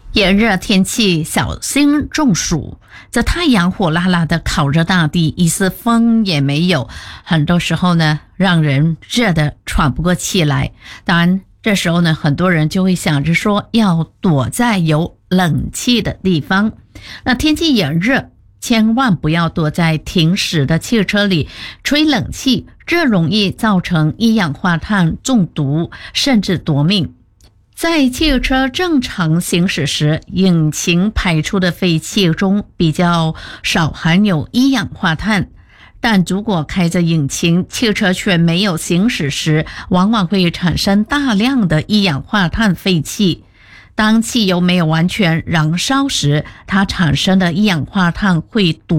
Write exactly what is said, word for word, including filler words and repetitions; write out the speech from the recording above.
炎热天气，小心中暑。这太阳火辣辣的烤着大地，一丝风也没有，很多时候呢，让人热得喘不过气来。当然，这时候呢，很多人就会想着说，要躲在有冷气的地方。那天气炎热，千万不要躲在停驶的汽车里吹冷气，这容易造成一氧化碳中毒，甚至夺命。在汽车正常行驶时，引擎排出的废气中比较少含有一氧化碳，但如果开着引擎，汽车却没有行驶时，往往会产生大量的一氧化碳废气。当汽油没有完全燃烧时，它产生的一氧化碳会堵